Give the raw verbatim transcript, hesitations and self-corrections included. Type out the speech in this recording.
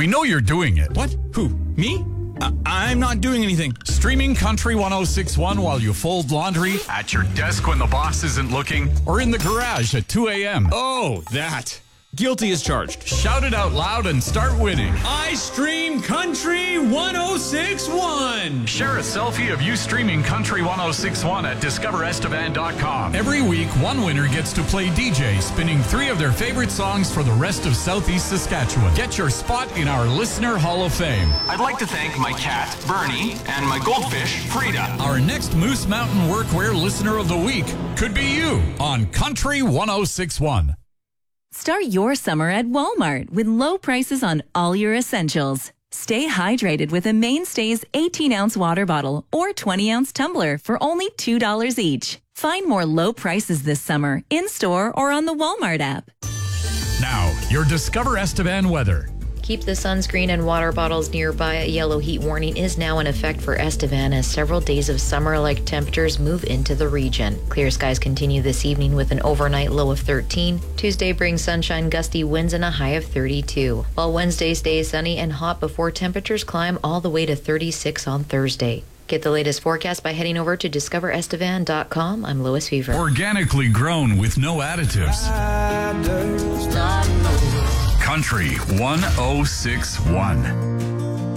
We know you're doing it. What? Who? Me? I- I'm not doing anything. Streaming Country one oh six point one while you fold laundry, at your desk when the boss isn't looking, or in the garage at two a.m. Oh, that. Guilty as charged. Shout it out loud and start winning. I stream Country one oh six point one. Share a selfie of you streaming Country one oh six point one at discover estevan dot com. Every week, one winner gets to play D J, spinning three of their favorite songs for the rest of Southeast Saskatchewan. Get your spot in our Listener Hall of Fame. I'd like to thank my cat, Bernie, and my goldfish, Frida. Our next Moose Mountain Workwear Listener of the Week could be you on Country one oh six point one. Start your summer at Walmart with low prices on all your essentials. Stay hydrated with a Mainstays eighteen ounce water bottle or twenty ounce tumbler for only two dollars each. Find more low prices this summer in-store or on the Walmart app. Now, your Discover Estevan weather. Keep the sunscreen and water bottles nearby. A yellow heat warning is now in effect for Estevan as several days of summer-like temperatures move into the region. Clear skies continue this evening with an overnight low of thirteen. Tuesday brings sunshine, gusty winds, and a high of thirty-two. While Wednesday stays sunny and hot before temperatures climb all the way to thirty-six on Thursday. Get the latest forecast by heading over to discover estevan dot com. I'm Lois Fever. Organically grown with no additives. Country one oh six point one.